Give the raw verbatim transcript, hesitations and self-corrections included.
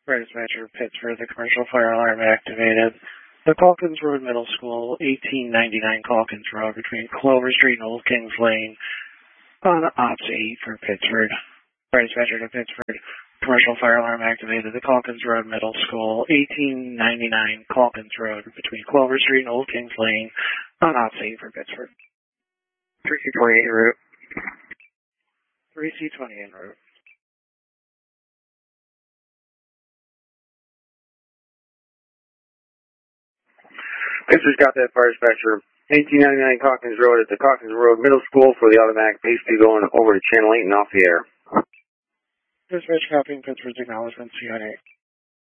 Dispatcher, Pittsburgh, the commercial fire alarm activated. The Calkins Road Middle School, eighteen ninety-nine Calkins Road, between Clover Street and Old Kings Lane, on Ops eight for Pittsburgh. Dispatcher to Pittsburgh, commercial fire alarm activated. The Calkins Road Middle School, eighteen ninety-nine Calkins Road, between Clover Street and Old Kings Lane, on Ops eight for Pittsburgh. three C twenty-eight en route. three C twenty en route. Pittsburgh's got that, fire dispatcher. eighteen ninety-nine Calkins Road at the Calkins Road Middle School for the automatic base two going over to Channel eight and off the air. Dispatch copying Pittsburgh's acknowledgement, C on eight.